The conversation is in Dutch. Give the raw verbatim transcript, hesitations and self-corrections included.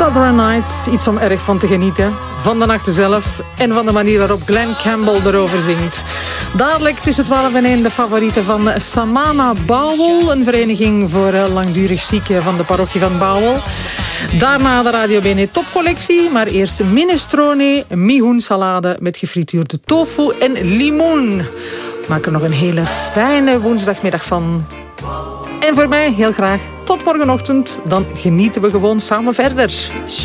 Southern Nights, iets om erg van te genieten. Van de nacht zelf en van de manier waarop Glen Campbell erover zingt. Dadelijk tussen twaalf en één de favorieten van Samana Bowel. Een vereniging voor langdurig zieken van de parochie van Bowel. Daarna de Radio Bene topcollectie. Maar eerst minestrone, mihoensalade met gefrituurde tofu en limoen. Maak er nog een hele fijne woensdagmiddag van. En voor mij heel graag tot morgenochtend. Dan genieten we gewoon samen verder.